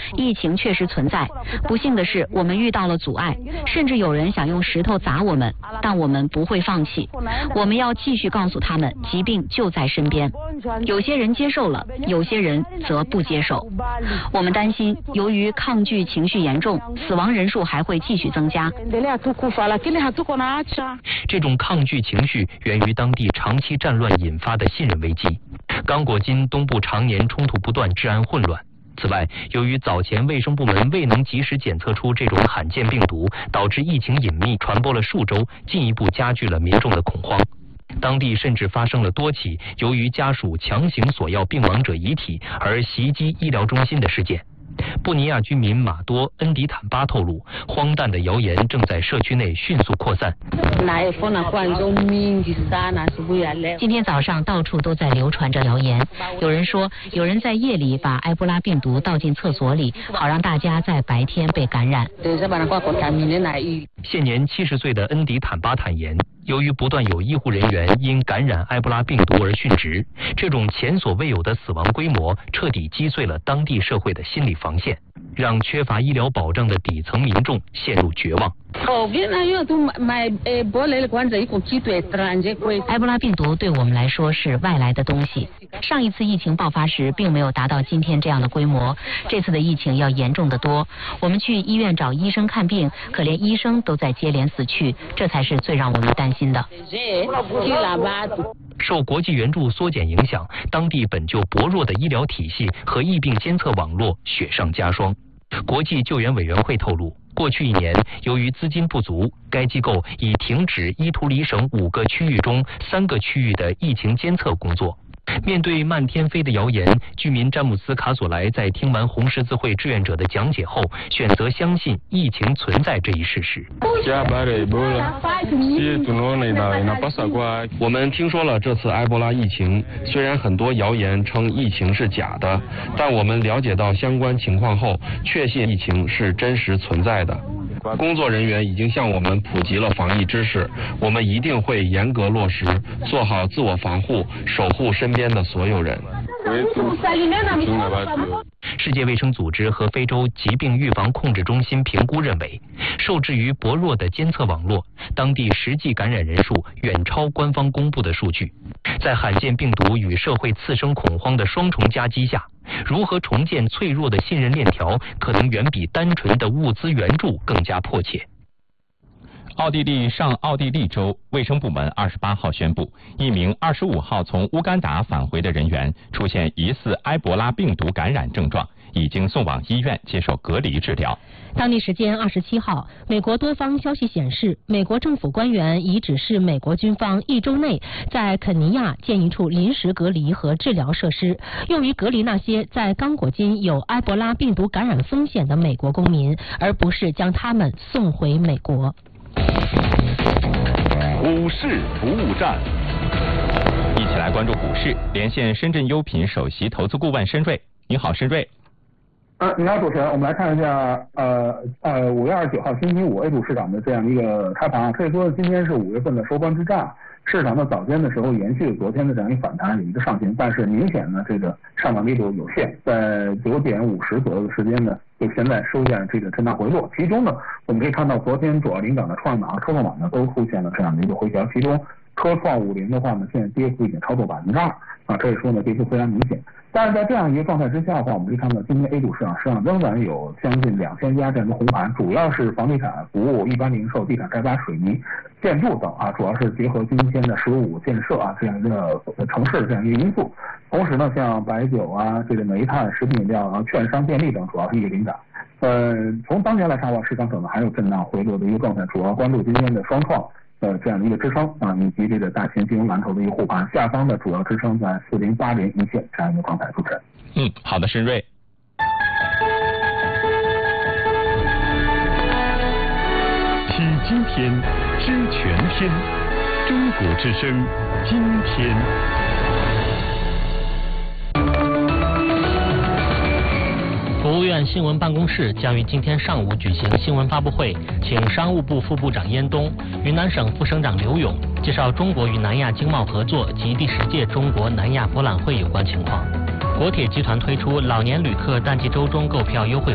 疫情确实存在。不幸的是，我们遇到了阻碍，甚至有人想用石头砸我们，但我们不会放弃。我们要继续告诉他们，疾病就在身边。有些人接受了，有些人则不接受。我们担心，由于抗拒情绪严重，死亡人数还会继续增加。 这种抗拒情绪源于当地长期战乱引发的信任危机。刚果金东部常年冲突不断，治安混乱。此外，由于早前卫生部门未能及时检测出这种罕见病毒，导致疫情隐秘传播了数周，进一步加剧了民众的恐慌。当地甚至发生了多起由于家属强行索要病亡者遗体而袭击医疗中心的事件。布尼亚居民马多·恩迪坦巴透露，荒诞的谣言正在社区内迅速扩散。 今天早上到处都在流传着谣言，有人说有人在夜里把埃博拉病毒倒进厕所里，好让大家在白天被感染。 现年70岁的恩迪坦巴坦言，由于不断有医护人员因感染埃博拉病毒而殉职，这种前所未有的死亡规模彻底击碎了当地社会的心理防线，让缺乏医疗保障的底层民众陷入绝望。 埃博拉病毒对我们来说是外来的东西，上一次疫情爆发时并没有达到今天这样的规模，这次的疫情要严重得多。我们去医院找医生看病，可连医生都在接连死去，这才是最让我们担心的。 受国际援助缩减影响，当地本就薄弱的医疗体系和疫病监测网络雪上加霜。国际救援委员会透露，过去1年，由于资金不足，该机构已停止伊图里省5个区域中3个区域的疫情监测工作。面对漫天飞的谣言，居民詹姆斯·卡索莱在听完红十字会志愿者的讲解后，选择相信疫情存在这一事实。我们听说了这次埃博拉疫情，虽然很多谣言称疫情是假的，但我们了解到相关情况后，确信疫情是真实存在的。工作人员已经向我们普及了防疫知识，我们一定会严格落实，做好自我防护，守护身边的所有人。世界卫生组织和非洲疾病预防控制中心评估认为，受制于薄弱的监测网络，当地实际感染人数远超官方公布的数据。在罕见病毒与社会次生恐慌的双重夹击下，如何重建脆弱的信任链条，可能远比单纯的物资援助更加迫切。 奥地利上奥地利州卫生部门28号宣布，一名25号从乌干达返回的人员出现疑似埃博拉病毒感染症状，已经送往医院接受隔离治疗。 当地时间27号，美国多方消息显示，美国政府官员已指示美国军方1周内在肯尼亚建一处临时隔离和治疗设施，用于隔离那些在刚果金有埃博拉病毒感染风险的美国公民，而不是将他们送回美国。 股市服务站，一起来关注股市，连线深圳优品首席投资顾问申瑞。你好，申瑞。 你好，主持人，我们来看一下5月29号星期五 A 股市场的这样一个开盘。可以说今天是5月份的收官之战，市场的早间的时候延续昨天的这样一个反弹，有一个上行，但是明显呢这个上涨力度有限，在9点50左右的时间呢，就现在出现这个震荡回落。其中呢，我们可以看到昨天主要领涨的创业板和科创板呢都出现了这样的一个回调，其中科创50的话呢，现在跌幅已经超过2%啊，可以说呢跌幅非常明显。但是在这样一个状态之下的话，我们可以看到今天 A 股市场上仍然有将近2000家这样的红盘，主要是房地产、服务、一般零售、地产开发、水泥、建筑等啊，主要是结合今天的“15五”建设啊这样一个城市这样一个因素。同时呢，像白酒啊、这个煤炭、食品饮料、券商、电力等主要是一个领涨。从当前来看的话，市场可能还有震荡回落的一个状态，主要关注今天的双创。这样的一个支撑啊，以及这个大型金融蓝筹的一个护盘，下方的主要支撑在4080一线这样一个状态。主持人， 好的，申瑞。 体今天，知全天，中国之声，今天。 国务院新闻办公室将于今天上午举行新闻发布会，请商务部副部长燕东、云南省副省长刘勇介绍中国与南亚经贸合作及第10届中国南亚博览会有关情况。国铁集团推出老年旅客淡季周中购票优惠